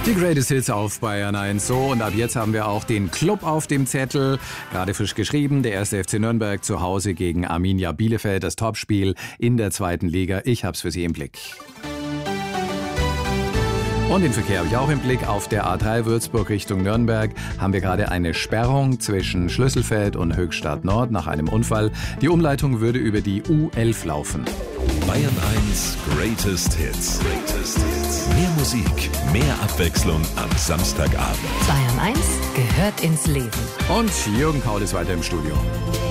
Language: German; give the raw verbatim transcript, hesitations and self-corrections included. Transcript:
Die Greatest Hits auf Bayern eins. So, und ab jetzt haben wir auch den Club auf dem Zettel. Gerade frisch geschrieben, der erste F C Nürnberg zu Hause gegen Arminia Bielefeld. Das Topspiel in der zweiten Liga. Ich hab's für Sie im Blick. Und den Verkehr habe ich auch im Blick. Auf der A drei Würzburg Richtung Nürnberg haben wir gerade eine Sperrung zwischen Schlüsselfeld und Höchstadt Nord nach einem Unfall. Die Umleitung würde über die U elf laufen. Bayern eins Greatest Hits. Greatest Hits. Mehr Musik, mehr Abwechslung am Samstagabend. Bayern eins gehört ins Leben. Und Jürgen Kaul ist weiter im Studio.